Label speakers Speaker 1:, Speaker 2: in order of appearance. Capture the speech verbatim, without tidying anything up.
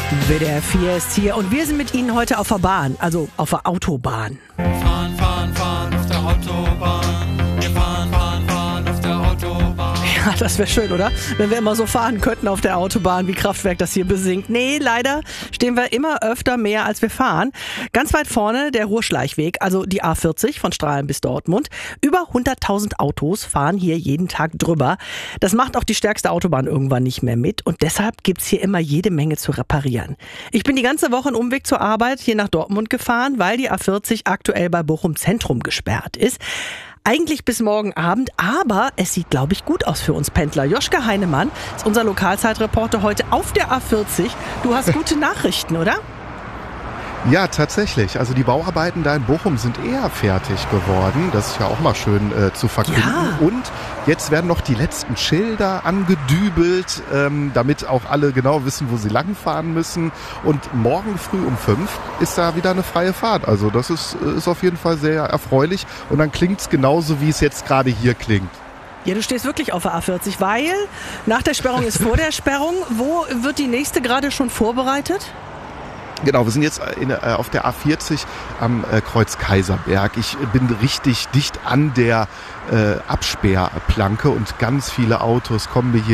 Speaker 1: W D R vier ist hier und wir sind mit Ihnen heute auf der Bahn, also auf der Autobahn.
Speaker 2: Fahren, fahren, fahren auf der Autobahn. Wir fahren, fahren, fahren auf der Autobahn.
Speaker 1: Ja, das wäre schön, oder? Wenn wir immer so fahren könnten auf der Autobahn, wie Kraftwerk das hier besingt. Nee, leider stehen wir immer öfter mehr, als wir fahren. Ganz weit vorne der Ruhrschleichweg, also die A vierzig von Strahlin bis Dortmund. Über hunderttausend Autos fahren hier jeden Tag drüber. Das macht auch die stärkste Autobahn irgendwann nicht mehr mit und deshalb gibt's hier immer jede Menge zu reparieren. Ich bin die ganze Woche einen Umweg zur Arbeit hier nach Dortmund gefahren, weil die A vierzig aktuell bei Bochum Zentrum gesperrt ist. Eigentlich bis morgen Abend, aber es sieht, glaube ich, gut aus für uns Pendler. Joschka Heinemann ist unser Lokalzeitreporter heute auf der A vierzig. Du hast gute Nachrichten, oder?
Speaker 3: Ja, tatsächlich. Also die Bauarbeiten da in Bochum sind eher fertig geworden. Das ist ja auch mal schön äh, zu verkünden.
Speaker 1: Ja.
Speaker 3: Und jetzt werden noch die letzten Schilder angedübelt, ähm, damit auch alle genau wissen, wo sie langfahren müssen. Und morgen früh um fünf ist da wieder eine freie Fahrt. Also das ist, ist auf jeden Fall sehr erfreulich. Und dann klingt's genauso, wie es jetzt gerade hier klingt.
Speaker 1: Ja, du stehst wirklich auf der A vierzig, weil nach der Sperrung ist vor der Sperrung. Wo wird die nächste gerade schon vorbereitet?
Speaker 3: Genau, wir sind jetzt in, äh, auf der A vierzig am äh, Kreuz Kaiserberg. Ich bin richtig dicht an der äh, Absperrplanke und ganz viele Autos kommen mir hier